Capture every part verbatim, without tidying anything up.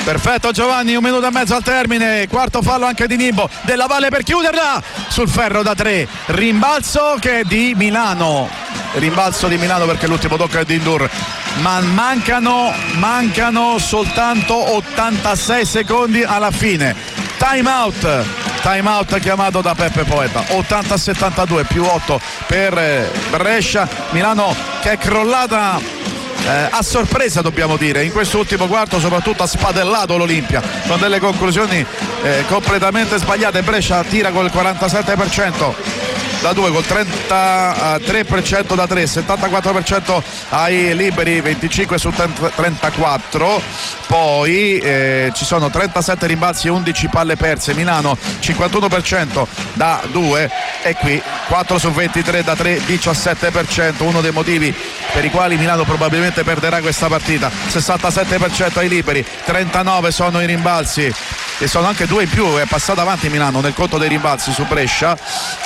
Perfetto Giovanni, un minuto e mezzo al termine, quarto fallo anche di Nibo, Della Valle per chiuderla sul ferro da tre, rimbalzo che è di Milano, rimbalzo di Milano perché l'ultimo tocco è di Ndur, ma mancano, mancano soltanto ottantasei secondi alla fine. Time out, time out chiamato da Peppe Poeta. Ottanta a settantadue più otto per Brescia. Milano che è crollata eh, a sorpresa, dobbiamo dire, in questo ultimo quarto, soprattutto ha spadellato l'Olimpia con delle conclusioni eh, completamente sbagliate. Brescia tira col quarantasette per cento da due, col trentatré per cento da tre, settantaquattro per cento ai liberi, venticinque su trentaquattro. Poi eh, ci sono trentasette rimbalzi e undici palle perse. Milano cinquantuno per cento da due e qui quattro su ventitré da tre, diciassette per cento, uno dei motivi per i quali Milano probabilmente perderà questa partita. Sessantasette per cento ai liberi, trentanove sono i rimbalzi e sono anche due in più, è passato avanti Milano nel conto dei rimbalzi su Brescia.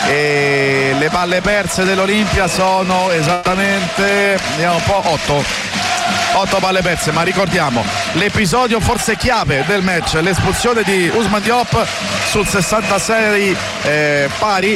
E le palle perse dell'Olimpia sono esattamente, vediamo un po', otto otto palle perse, ma ricordiamo l'episodio forse chiave del match, l'espulsione di Ousmane Diop sul sessantasei eh, pari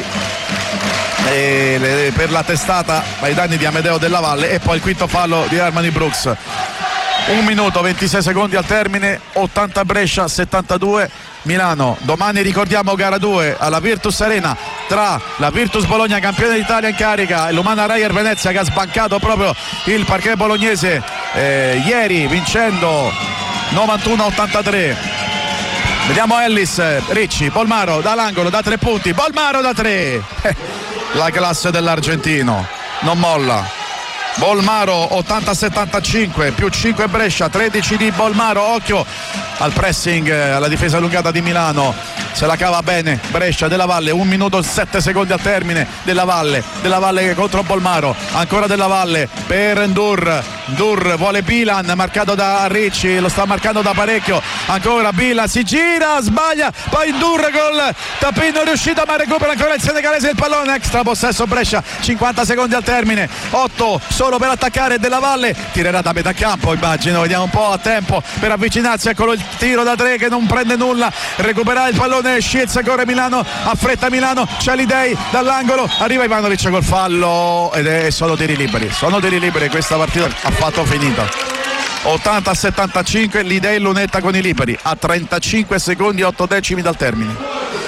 eh, le, per la testata ai danni di Amedeo Della Valle, e poi il quinto fallo di Armani Brooks. Un minuto ventisei secondi al termine, ottanta Brescia, settantadue Milano. Domani ricordiamo gara due alla Virtus Arena tra la Virtus Bologna, campione d'Italia in carica, e l'Umana Reyer Venezia, che ha sbancato proprio il parquet bolognese eh, ieri vincendo novantuno a ottantatré. Vediamo Ellis, Ricci, Bolmaro dall'angolo da tre punti, Bolmaro da tre. La classe dell'argentino non molla. Bolmaro ottanta a settantacinque, più cinque Brescia, tredici di Bolmaro. Occhio al pressing, alla difesa allungata di Milano, se la cava bene Brescia. Della Valle, un minuto e sette secondi al termine. Della Valle, Della Valle contro Bolmaro, ancora Della Valle per Ndur, Ndur vuole Bilan, marcato da Ricci, lo sta marcando da parecchio, ancora Bilan, si gira, sbaglia, poi Ndur col tappino riuscito, ma recupera ancora il senegalese il pallone. Extra possesso Brescia, cinquanta secondi al termine, otto solo per attaccare. Della Valle tirerà da metà campo, immagino, vediamo un po' a tempo per avvicinarsi. Eccolo il tiro da tre che non prende nulla, recuperare il pallone Shields, corre Milano, affretta Milano, c'è l'Idei dall'angolo, arriva Ivanovic col fallo ed è solo tiri liberi, sono tiri liberi, questa partita ha fatto finita. Ottanta a settantacinque, l'Idei lunetta con i liberi a trentacinque secondi e otto decimi dal termine.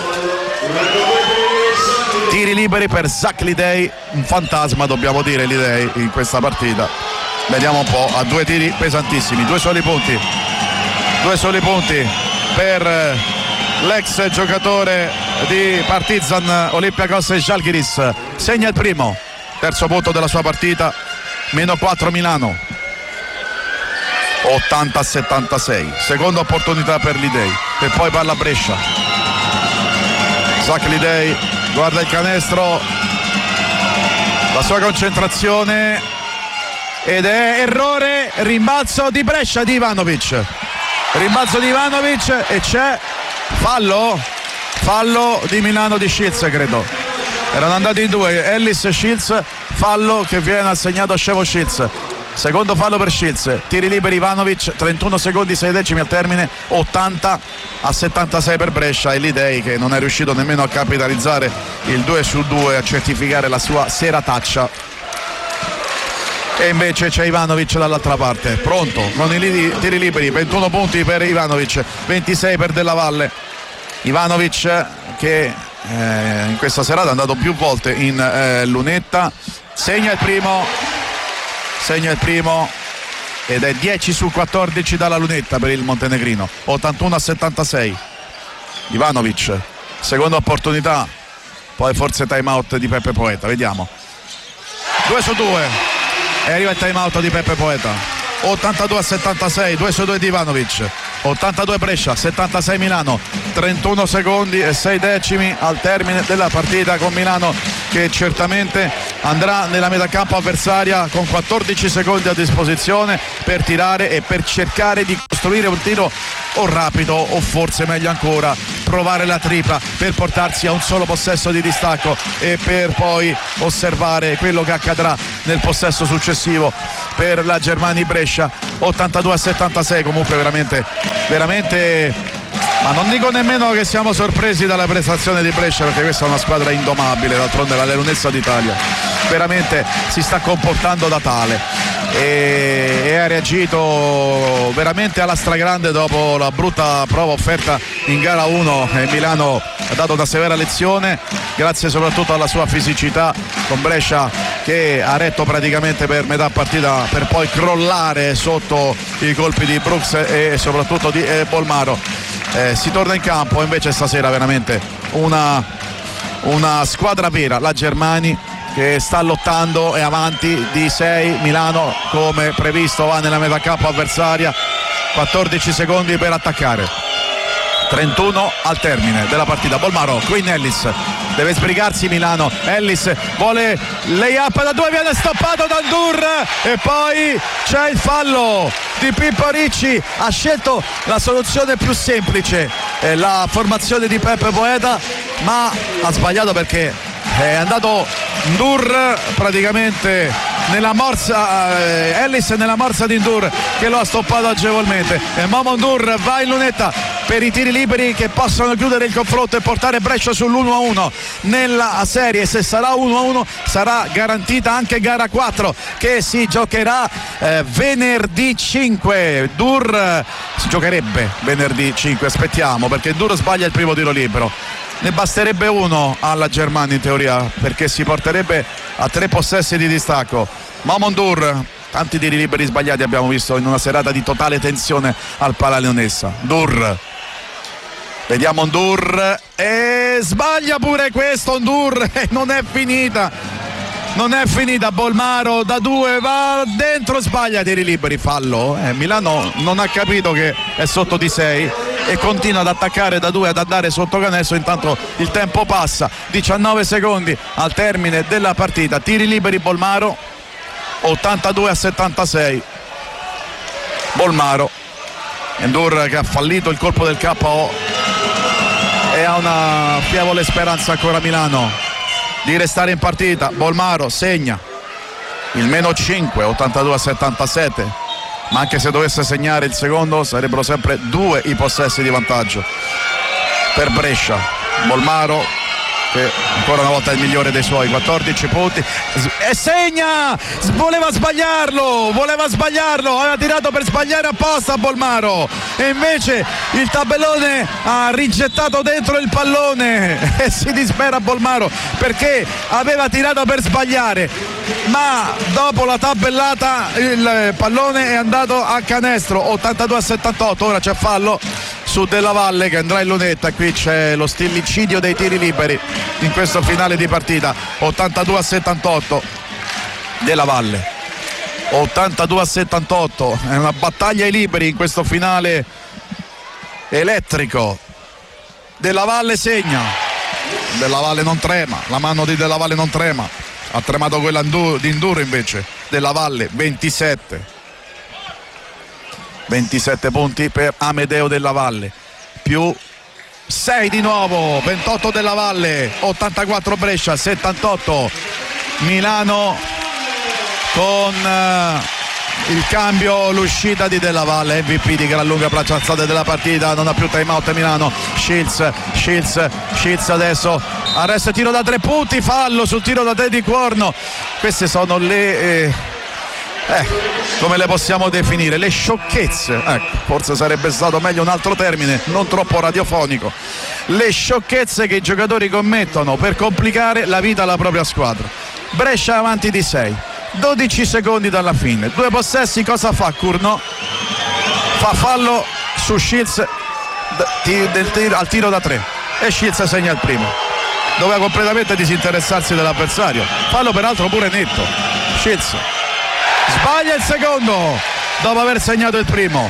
Tiri liberi per Zach Lidei, un fantasma dobbiamo dire Lidei in questa partita. Vediamo un po', a due tiri pesantissimi, due soli punti, due soli punti per l'ex giocatore di Partizan, Olympiacos e Žalgiris. Segna il primo, terzo punto della sua partita, meno quattro Milano. Ottanta a settantasei, seconda opportunità per Lidei e poi palla Brescia. Zach Lidei guarda il canestro, la sua concentrazione, ed è errore, rimbalzo di Brescia di Ivanovic, rimbalzo di Ivanovic e c'è fallo, fallo di Milano di Shields, credo erano andati in due, Ellis e Shields, fallo che viene assegnato a Scevo Shields. Secondo fallo per Shields, tiri liberi Ivanovic, trentuno secondi sei decimi al termine, ottanta a settantasei per Brescia, e l'Idei che non è riuscito nemmeno a capitalizzare il due su due, a certificare la sua serataccia. E invece c'è Ivanovic dall'altra parte, pronto con i tiri liberi, ventuno punti per Ivanovic, ventisei per Della Valle. Ivanovic che eh, in questa serata è andato più volte in eh, lunetta, segna il primo, segna il primo ed è dieci su quattordici dalla lunetta per il montenegrino, ottantuno a settantasei. Ivanovic, seconda opportunità, poi forse time out di Peppe Poeta, vediamo, due su due e arriva il time out di Peppe Poeta. Ottantadue a settantasei, due su due di Ivanovic, ottantadue Brescia, settantasei Milano, trentuno secondi e sei decimi al termine della partita, con Milano che certamente andrà nella metà campo avversaria con quattordici secondi a disposizione per tirare e per cercare di costruire un tiro o rapido o forse meglio ancora provare la tripla per portarsi a un solo possesso di distacco e per poi osservare quello che accadrà nel possesso successivo per la Germani Brescia, ottantadue a settantasei. Comunque veramente veramente, ma non dico nemmeno che siamo sorpresi dalla prestazione di Brescia, perché questa è una squadra indomabile, d'altronde la Leonessa d'Italia veramente si sta comportando da tale e, e ha reagito veramente alla stragrande dopo la brutta prova offerta in gara uno, e Milano ha dato una severa lezione grazie soprattutto alla sua fisicità, con Brescia che ha retto praticamente per metà partita per poi crollare sotto i colpi di Brooks e soprattutto di eh, Bolmaro. Eh, si torna in campo, invece stasera veramente una, una squadra vera, la Germani, che sta lottando, è avanti di sei. Milano come previsto va nella metà campo avversaria, quattordici secondi per attaccare, trentuno al termine della partita. Bolmaro, Queen Ellis deve sbrigarsi Milano, Ellis vuole lay-up da due, viene stoppato da Ndur e poi c'è il fallo di Pippo Ricci. Ha scelto la soluzione più semplice, eh, la formazione di Peppe Poeta, ma ha sbagliato perché è andato Ndur praticamente nella morsa, eh, Ellis nella morsa di Ndur che lo ha stoppato agevolmente, e Momo Ndur va in lunetta per i tiri liberi che possono chiudere il confronto e portare Brescia sull'uno a uno nella serie. Se sarà uno a uno sarà garantita anche gara quattro, che si giocherà eh, venerdì cinque. Dur eh, si giocherebbe venerdì cinque, aspettiamo, perché Dur sbaglia il primo tiro libero, ne basterebbe uno alla Germania in teoria, perché si porterebbe a tre possessi di distacco. Momo Ndur, tanti tiri liberi sbagliati abbiamo visto in una serata di totale tensione al Pala Leonessa. Ndur, vediamo Ndur, e sbaglia pure questo Ndur, e non è finita, non è finita. Bolmaro da due va dentro, sbaglia tiri liberi, fallo. eh, Milano non ha capito che è sotto di sei e continua ad attaccare da due, ad andare sotto canestro. Intanto il tempo passa, diciannove secondi al termine della partita. Tiri liberi Bolmaro, ottantadue a settantasei. Bolmaro, Ndur che ha fallito il colpo del K O e ha una fievole speranza ancora Milano di restare in partita. Bolmaro segna il meno cinque, ottantadue a settantasette, ma anche se dovesse segnare il secondo sarebbero sempre due i possessi di vantaggio per Brescia. Bolmaro che ancora una volta è il migliore dei suoi, quattordici punti e segna. Voleva sbagliarlo, voleva sbagliarlo, aveva tirato per sbagliare apposta Bolmaro, e invece il tabellone ha rigettato dentro il pallone e si dispera Bolmaro perché aveva tirato per sbagliare, ma dopo la tabellata il pallone è andato a canestro. Ottantadue a settantotto. Ora c'è fallo su Della Valle che andrà in lunetta. Qui c'è lo stillicidio dei tiri liberi in questo finale di partita. Ottantadue a settantotto Della Valle, ottantadue a settantotto. È una battaglia ai liberi in questo finale elettrico. Della Valle segna, Della Valle non trema, la mano di Della Valle non trema, ha tremato quella di Ndur invece. Della Valle ventisette ventisette punti per Amedeo Della Valle, più sei di nuovo, ventotto Della Valle, ottantaquattro Brescia, settantotto Milano, con uh, il cambio, l'uscita di Della Valle, M V P di gran lunga braccia alzate della partita. Non ha più time out Milano. Shields, Shields, Shields adesso arresto, tiro da tre punti, fallo sul tiro da tre di Cuorno. Queste sono le eh, eh, come le possiamo definire, le sciocchezze, ecco, forse sarebbe stato meglio un altro termine non troppo radiofonico, le sciocchezze che i giocatori commettono per complicare la vita alla propria squadra. Brescia avanti di sei, dodici secondi dalla fine, due possessi. Cosa fa Cuorno? Fa fallo su Shields del tiro, al tiro da tre, e Shields segna il primo. Doveva completamente disinteressarsi dell'avversario, fallo peraltro pure netto. Shields sbaglia il secondo dopo aver segnato il primo.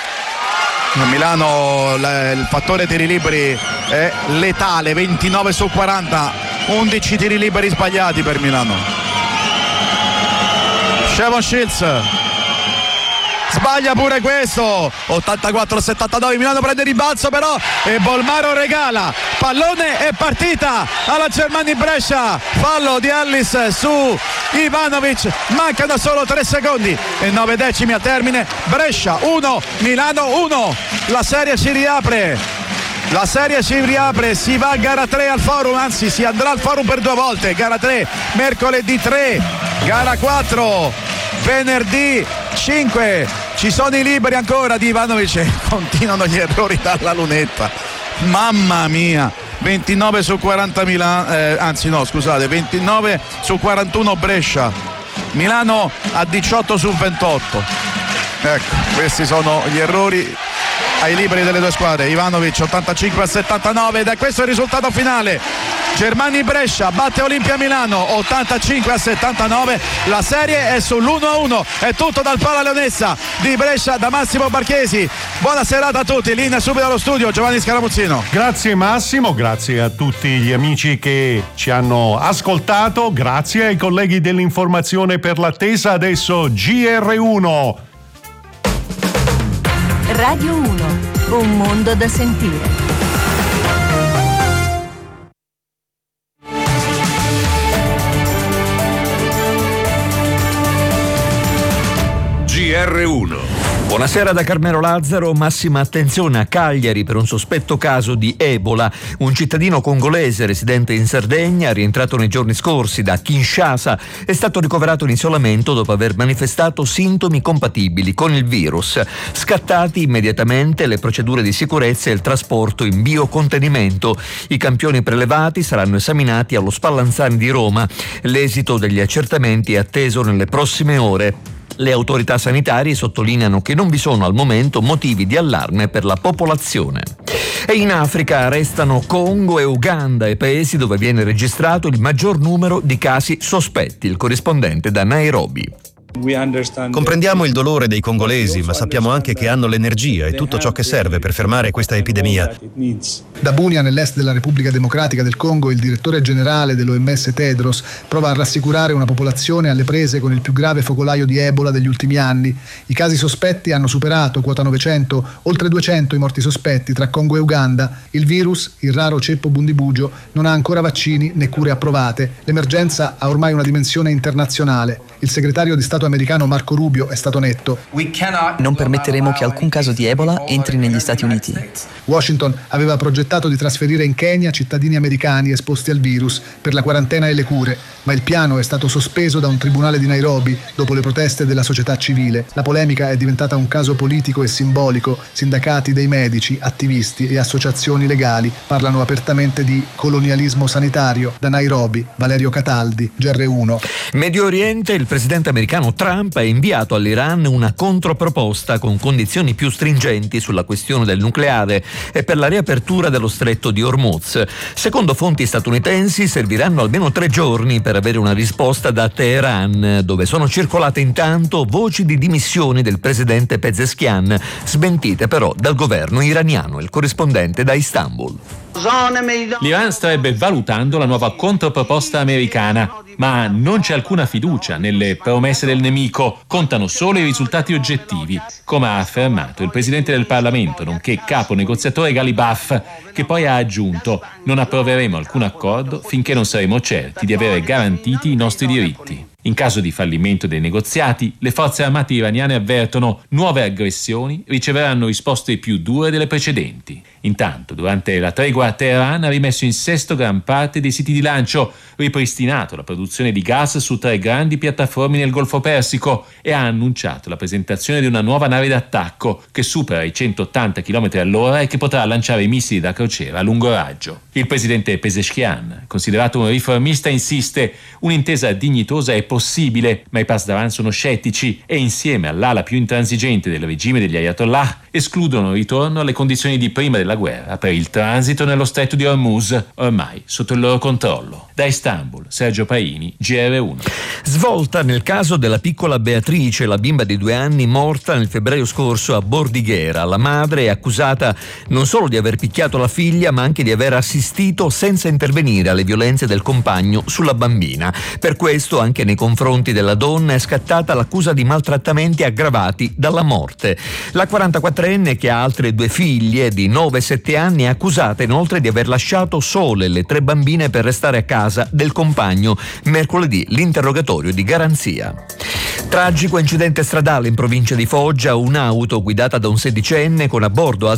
A Milano il fattore tiri liberi è letale, ventinove su quaranta, undici tiri liberi sbagliati per Milano. Shavon Shields sbaglia pure questo. Ottantaquattro a settantanove, Milano prende rimbalzo però e Bolmaro regala, pallone e partita alla Germania Brescia. Fallo di Ellis su Ivanovic, mancano solo tre secondi e nove decimi a termine. Brescia uno, Milano uno. La serie si riapre. La serie si riapre, si va a gara tre al Forum, anzi si andrà al Forum per due volte. Gara tre mercoledì tre, gara quattro venerdì cinque. Ci sono i liberi ancora di Ivanovic e continuano gli errori dalla lunetta. Mamma mia, ventinove su quaranta Milano, eh, anzi no scusate, ventinove su quarantuno Brescia. Milano a diciotto su ventotto. Ecco, questi sono gli errori ai liberi delle due squadre. Ivanovic ottantacinque a settantanove ed è questo il risultato finale. Germania Brescia batte Olimpia Milano ottantacinque a settantanove. La serie è sull'uno a uno. È tutto dal Pala Leonessa di Brescia da Massimo Barchesi. Buona serata a tutti. Linea subito allo studio Giovanni Scaramuzzino. Grazie Massimo, grazie a tutti gli amici che ci hanno ascoltato, grazie ai colleghi dell'informazione per l'attesa. Adesso G R uno. Radio uno, un mondo da sentire. G R uno. Buonasera da Carmelo Lazzaro. Massima attenzione a Cagliari per un sospetto caso di Ebola. Un cittadino congolese residente in Sardegna, rientrato nei giorni scorsi da Kinshasa, è stato ricoverato in isolamento dopo aver manifestato sintomi compatibili con il virus. Scattati immediatamente le procedure di sicurezza e il trasporto in biocontenimento. I campioni prelevati saranno esaminati allo Spallanzani di Roma. L'esito degli accertamenti è atteso nelle prossime ore. Le autorità sanitarie sottolineano che non vi sono al momento motivi di allarme per la popolazione. E in Africa restano Congo e Uganda, i paesi dove viene registrato il maggior numero di casi sospetti. Il corrispondente da Nairobi. Comprendiamo il dolore dei congolesi, ma sappiamo anche che hanno l'energia e tutto ciò che serve per fermare questa epidemia. Da Bunia, nell'est della Repubblica Democratica del Congo, il direttore generale dell'O M S Tedros prova a rassicurare una popolazione alle prese con il più grave focolaio di Ebola degli ultimi anni. I casi sospetti hanno superato quota novecento, oltre duecento i morti sospetti tra Congo e Uganda. Il virus, il raro ceppo bundibugio, non ha ancora vaccini né cure approvate. L'emergenza ha ormai una dimensione internazionale. Il segretario di Stato americano Marco Rubio è stato netto. Non permetteremo che alcun caso di Ebola entri negli Stati Uniti. Washington aveva progettato di trasferire in Kenya cittadini americani esposti al virus per la quarantena e le cure, ma il piano è stato sospeso da un tribunale di Nairobi dopo le proteste della società civile. La polemica è diventata un caso politico e simbolico. Sindacati dei medici, attivisti e associazioni legali parlano apertamente di colonialismo sanitario. Da Nairobi, Valerio Cataldi, G R uno. Medio Oriente, il presidente americano Trump ha inviato all'Iran una controproposta con condizioni più stringenti sulla questione del nucleare e per la riapertura dello stretto di Hormuz. Secondo fonti statunitensi serviranno almeno tre giorni per avere una risposta da Teheran, dove sono circolate intanto voci di dimissioni del presidente Pezeshkian, smentite però dal governo iraniano. Il corrispondente da Istanbul. L'Iran starebbe valutando la nuova controproposta americana, ma non c'è alcuna fiducia nelle promesse del nemico, contano solo i risultati oggettivi, come ha affermato il presidente del Parlamento, nonché capo negoziatore Ghalibaf, che poi ha aggiunto: non approveremo alcun accordo finché non saremo certi di avere garantiti i nostri diritti. In caso di fallimento dei negoziati, le forze armate iraniane avvertono nuove aggressioni riceveranno risposte più dure delle precedenti. Intanto, durante la tregua, Teheran ha rimesso in sesto gran parte dei siti di lancio, ripristinato la produzione di gas su tre grandi piattaforme nel Golfo Persico e ha annunciato la presentazione di una nuova nave d'attacco che supera i centottanta chilometri all'ora e che potrà lanciare i missili da crociera a lungo raggio. Il presidente Pezeshkian, considerato un riformista, insiste: un'intesa dignitosa è possibile, ma i Pasdaran sono scettici e insieme all'ala più intransigente del regime degli Ayatollah escludono il ritorno alle condizioni di prima della guerra per il transito nello stretto di Hormuz, ormai sotto il loro controllo. Da Istanbul, Sergio Paini, G R uno. Svolta nel caso della piccola Beatrice, la bimba di due anni morta nel febbraio scorso a Bordighera. La madre è accusata non solo di aver picchiato la figlia, ma anche di aver assistito senza intervenire alle violenze del compagno sulla bambina. Per questo anche nei confronti della donna è scattata l'accusa di maltrattamenti aggravati dalla morte. La quarantaquattrenne, che ha altre due figlie di nove e sette anni, è accusata inoltre di aver lasciato sole le tre bambine per restare a casa del compagno. Mercoledì l'interrogatorio di garanzia. Tragico incidente stradale in provincia di Foggia, un'auto guidata da un sedicenne con a bordo